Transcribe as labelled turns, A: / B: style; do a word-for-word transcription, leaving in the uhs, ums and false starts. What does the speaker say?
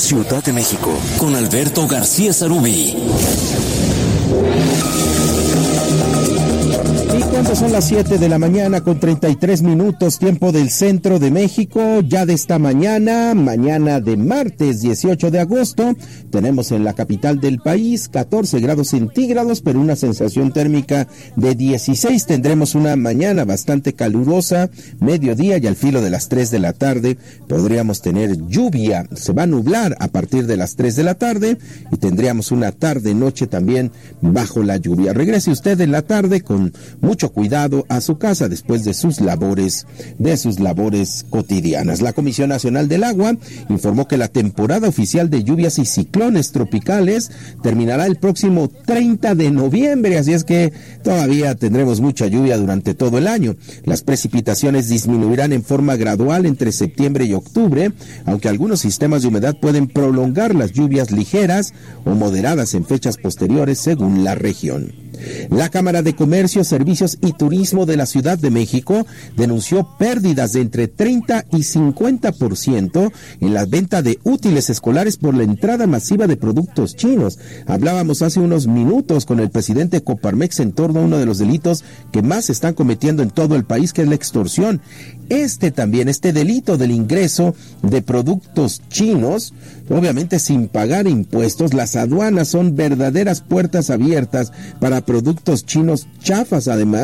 A: Ciudad de México, con Alberto García Zarubi.
B: Y cuando son las siete de la mañana con treinta y tres minutos, tiempo del centro de México, ya de esta mañana, mañana de martes dieciocho de agosto, tenemos en la capital del país catorce grados centígrados, pero una sensación térmica de dieciséis. Tendremos una mañana bastante calurosa, mediodía y al filo de las tres de la tarde podríamos tener lluvia. Se va a nublar a partir de las tres de la tarde y tendríamos una tarde-noche también bajo la lluvia. Regrese usted en la tarde con mucho cuidado a su casa después de sus labores, de sus labores cotidianas. La Comisión Nacional del Agua informó que la temporada oficial de lluvias y ciclones tropicales terminará el próximo treinta de noviembre, así es que todavía tendremos mucha lluvia durante todo el año. Las precipitaciones disminuirán en forma gradual entre septiembre y octubre, aunque algunos sistemas de humedad pueden prolongar las lluvias ligeras o moderadas en fechas posteriores según la región. La Cámara de Comercio, Servicios y Turismo de la Ciudad de México denunció pérdidas de entre treinta y cincuenta por ciento en la venta de útiles escolares por la entrada masiva de productos chinos. Hablábamos hace unos minutos con el presidente Coparmex en torno a uno de los delitos que más se están cometiendo en todo el país, que es la extorsión. Este también, este delito del ingreso de productos chinos, obviamente sin pagar impuestos. Las aduanas son verdaderas puertas abiertas para productos chinos chafas, además